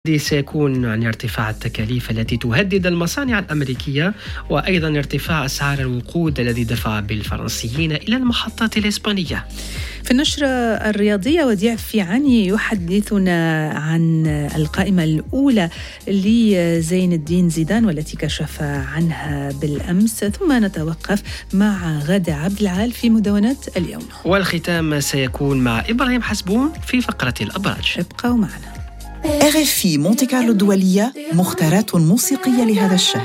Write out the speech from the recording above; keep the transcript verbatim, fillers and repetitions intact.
سيكون عن ارتفاع التكاليف التي تهدد المصانع الأمريكية، وأيضا ارتفاع أسعار الوقود الذي دفع بالفرنسيين إلى المحطات الإسبانية. في النشرة الرياضية وديع فيعني يحدثنا عن القائمة الأولى لزين الدين زيدان والتي كشف عنها بالأمس، ثم نتوقف مع غادة عبد العال في مدونات اليوم، والختام سيكون مع إبراهيم حسبون في فقرة الأبراج. ابقوا معنا. آر إف إي مونتي كارلو الدولية، مختارات موسيقية لهذا الشهر.